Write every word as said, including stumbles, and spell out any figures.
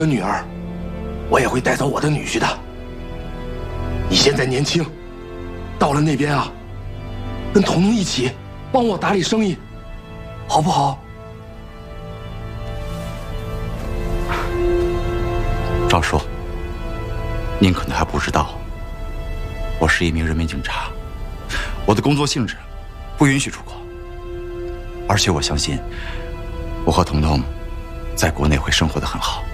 女儿，我也会带走我的女婿的。你现在年轻，到了那边啊，跟童童一起帮我打理生意，好不好？ 赵叔，您可能还不知道，我是一名人民警察，我的工作性质不允许出国，而且我相信，我和彤彤在国内会生活得很好。